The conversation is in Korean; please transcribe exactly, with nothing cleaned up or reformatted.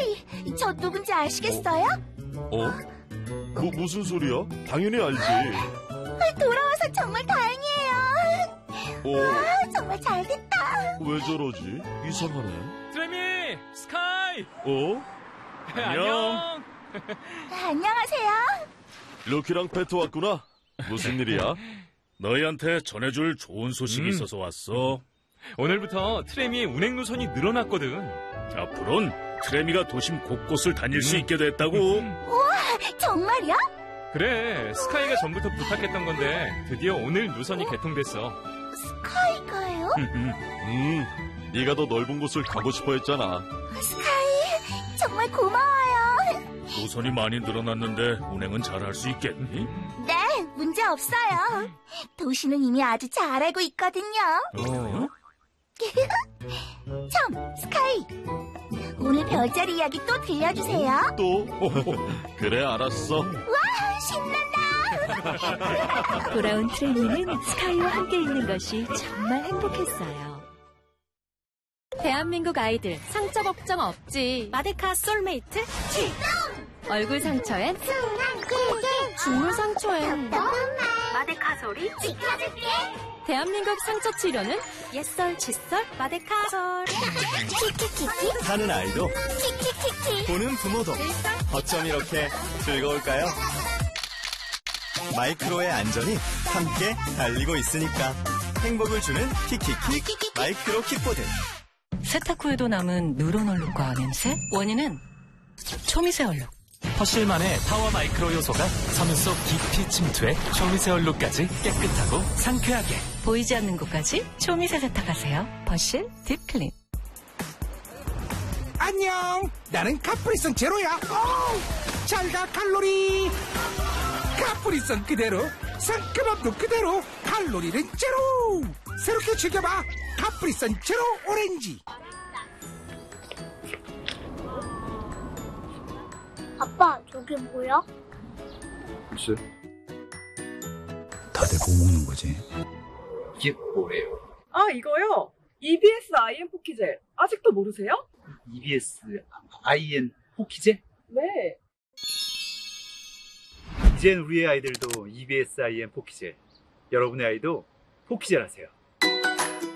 스카이, 저 누군지 아시겠어요? 어? 뭐, 무슨 소리야? 당연히 알지. 돌아와서 정말 다행이에요. 어, 아, 정말 잘됐다. 왜 저러지? 이상하네. 트레미! 스카이! 어? 안녕! 안녕하세요. 루키랑 페트 왔구나. 무슨 일이야? 너희한테 전해줄 좋은 소식이 음. 있어서 왔어. 오늘부터 트레미의 운행 노선이 늘어났거든. 앞으론 트레미가 도심 곳곳을 다닐 수 음. 있게 됐다고. 정말요? 그래, 스카이가 전부터 부탁했던 건데 드디어 오늘 노선이 개통됐어. 스카이가요? 음, 네가 더 넓은 곳을 가고 싶어 했잖아. 스카이, 정말 고마워요. 노선이 많이 늘어났는데 운행은 잘할 수 있겠니? 네, 문제 없어요. 도시는 이미 아주 잘 알고 있거든요. 어? 참, 스카이. 오늘 별자리 이야기 또 들려주세요. 또? 그래, 알았어. 신난다. 돌아온 트레미는 스카이와 함께 있는 것이 정말 행복했어요. 대한민국 아이들 상처 걱정 없지. 마데카 솔메이트 출동! 얼굴 상처엔 주물 상처엔 마데카 소리 지켜줄게. 대한민국 상처 치료는 옛설 칫솔 마데카솔. 키키키키, 하는 아이도 키키키키. 보는 부모도 어쩜 이렇게 즐거울까요? 마이크로의 안전이 함께 달리고 있으니까 행복을 주는 키키키 마이크로 킥보드. 세탁 후에도 남은 누런 얼룩과 냄새? 원인은 초미세 얼룩. 퍼실만의 타워 마이크로 요소가 섬유 속 깊이 침투해 초미세 얼룩까지 깨끗하고 상쾌하게. 보이지 않는 곳까지 초미세 세탁하세요. 퍼실 딥클린. 안녕, 나는 카프리선 제로야. 오, 잘가 칼로리. 카프리선 그대로, 상큼함도 그대로, 칼로리는 제로. 새롭게 즐겨봐, 카프리선 제로 오렌지. 아빠, 저게 뭐야? 글쎄. 다들 뭐 먹는 거지? 이게 뭐예요? 아, 이거요? 이비에스 아이엔 포키젤. 아직도 모르세요? 이비에스 아이엔 포키젤? 네. 이젠 우리의 아이들도 이비에스 아이엔 포키젤. 여러분의 아이도 포키젤 하세요.